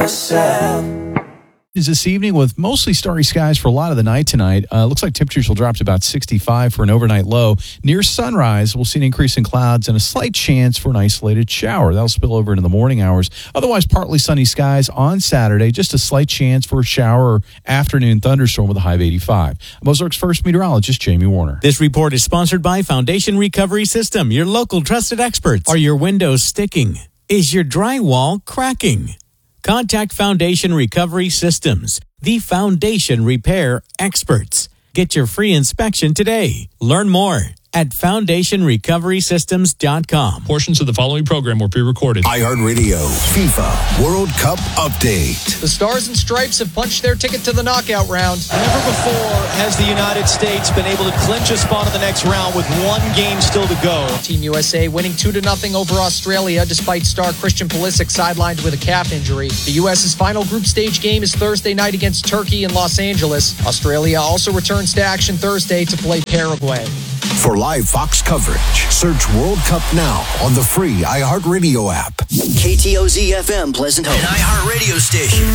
myself. Is this evening with mostly starry skies for a lot of the night tonight. Looks like temperatures will drop to about 65 for an overnight low. Near sunrise, we'll see an increase in clouds and a slight chance for an isolated shower. That'll spill over into the morning hours. Otherwise, partly sunny skies on Saturday. Just a slight chance for a shower or afternoon thunderstorm with a high of 85. Ozarks First meteorologist Jamie Warner. This report is sponsored by Foundation Recovery System, your local trusted experts. Are your windows sticking? Is your drywall cracking? Contact Foundation Recovery Systems, the foundation repair experts. Get your free inspection today. Learn more at FoundationRecoverySystems.com. Portions of the following program were pre-recorded. iHeartRadio FIFA World Cup Update. The Stars and Stripes have punched their ticket to the knockout round. Never before has the United States been able to clinch a spot in the next round with one game still to go. Team USA winning 2-0 over Australia despite star Christian Pulisic sidelined with a calf injury. The U.S.'s final group stage game is Thursday night against Turkey in Los Angeles. Australia also returns to action Thursday to play Paraguay. For live Fox coverage, search World Cup now on the free iHeartRadio app. KTOZ FM Pleasant Hope, an iHeartRadio station.